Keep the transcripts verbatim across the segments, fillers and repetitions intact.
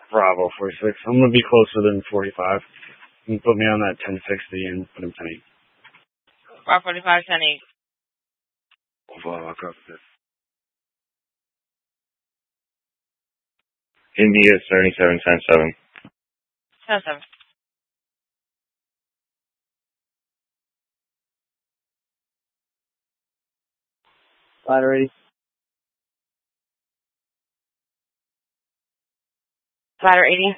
Bravo, forty-six. I'm going to be closer than forty-five. You can put me on that ten sixty and put him ten eight. Bravo forty-five, ten eight. Wow, I got this. India seventy-seven, ten seven. ten seven. Ladder eighty. Ladder eighty.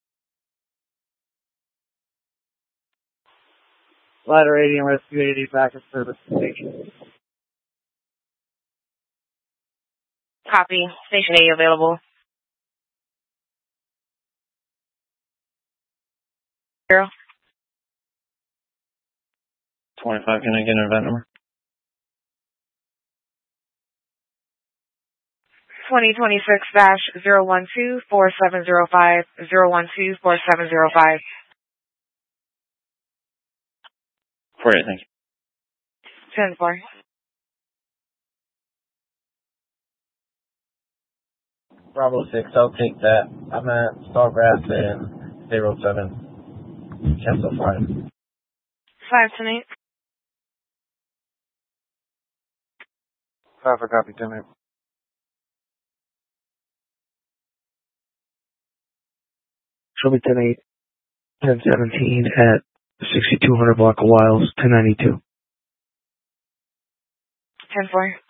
Ladder eighty and rescue eighty back in service station. Copy. Station eighty available. Zero. twenty-five, can I get an event number? twenty twenty-six dash zero one two four seven zero five zero one two four seven zero five. forty-eight, thank you. ten four. Bravo six, I'll take that. I'm at Sawgrass and State Road seven. Cancel five. five ten eight. five for copy, ten eight. Show me ten eight. ten seventeen at sixty-two hundred block of Wiles, ten ninety-two. ten four.